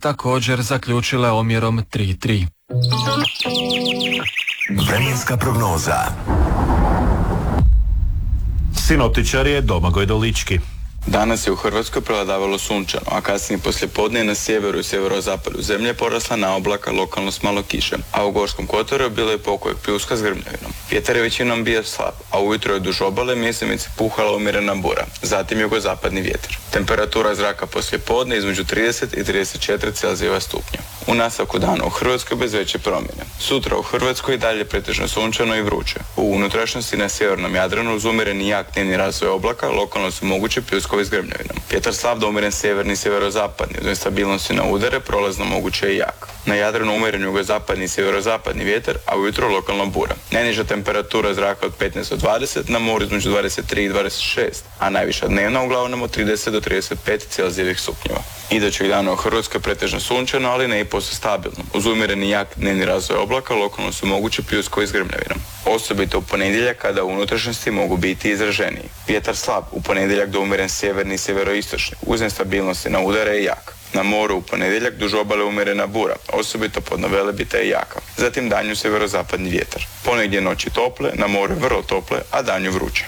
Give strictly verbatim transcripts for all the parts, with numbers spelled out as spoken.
također zaključile omjerom tri tri. Vremenska prognoza. Sinoptičar je Domagoj Dolički. Danas je u Hrvatskoj prevladavalo sunčano, a kasnije poslijepodne na sjeveru i sjeverozapadu zemlje porasla na oblaka, lokalno s malo kiše, a u Gorskom kotaru bilo je pokojeg pljuska s grmljavinom. Vjetar je većinom bio slab, a ujutro je duž obale mjesemice puhala umjerena bura, zatim jugozapadni vjetar. Temperatura zraka poslijepodne između trideset i trideset četiri Celzijeva stupnja. U nastavku dana u Hrvatskoj bez veće promjene. Sutra u Hrvatskoj dalje pretežno sunčano i vruće. U unutrašnjosti na sjevernom Jadranu uz umjereni jak dnevni razvoj oblaka lokalno su moguće pljuskovi s grmljavinom. Vjetar slab do umjeren sjeverni i sjeverozapadni, uz nestabilnosti na udare prolazno moguće i jak. Na Jadranu umjeren jugozapadni i sjeverozapadni vjetar, a ujutro lokalna bura. Najniža temperatura zraka od petnaest do dvadeset, na moru između dvadeset tri i dvadeset šest, a najviša dnevna uglavnom od trideset do trideset pet Celzijevih stupnjeva. Idućeg dana u Hrvatskoj pretežno sunčano, ali ne i posve stabilno. Uz umjereni jak dnevni razvoj oblaka lokalno su moguće pljuskovi s grmljavinom. Osobito u ponedjeljak kada u unutrašnjosti mogu biti izraženiji. Vjetar slab, u ponedjeljak do umjeren sjeverni i sjeveroistočni, uz nestabilnosti na udare i jak. Na moru u ponedjeljak duž obale umjerena bura, osobito pod Velebita je jaka. Zatim danju sjeverozapadni vjetar. Ponegdje noći tople, na moru vrlo tople, a danju vruće.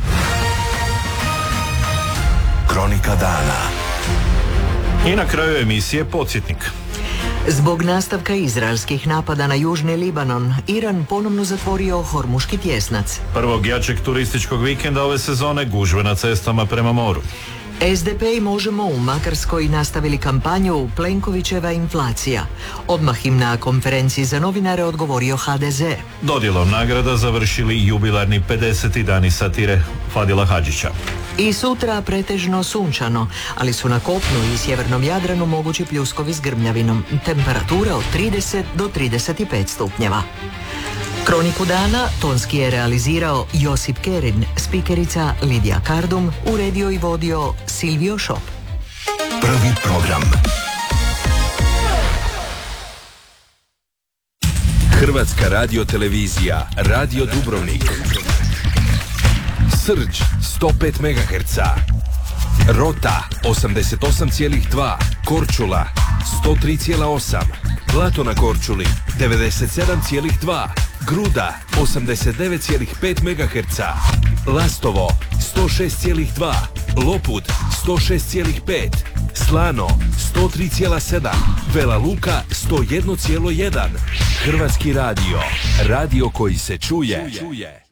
Kronika dana. I na kraju emisije podsjetnik. Zbog nastavka izraelskih napada na južni Libanon, Iran ponovno zatvorio Hormuški tjesnac. Prvog jačeg turističkog vikenda ove sezone gužve na cestama prema moru. S D P i Možemo u Makarskoj nastavili kampanju Plenkovićeva inflacija. Odmah im na konferenciji za novinare odgovorio H D Z. Dodjelom nagrada završili jubilarni pedeseti dani satire Fadila Hadžića. I sutra pretežno sunčano, ali su na kopnu i sjevernom Jadranu mogući pljuskovi s grmljavinom. Temperatura od trideset do trideset pet stupnjeva. Kroniku dana tonski je realizirao Josip Kerin, spikerica Lidija Kardum, uredio i vodio Silvio Šop. Prvi program. Hrvatska radiotelevizija, Radio Dubrovnik. Srđ sto pet megaherca, Rota osamdeset osam zarez dva, Korčula sto tri zarez osam, Blato na Korčuli devedeset sedam zarez dva, Gruda osamdeset devet zarez pet megaherca, Lastovo sto šest zarez dva, Lopud sto šest zarez pet, Slano sto tri zarez sedam, Vela Luka sto jedan zarez jedan. Hrvatski radio, radio koji se čuje.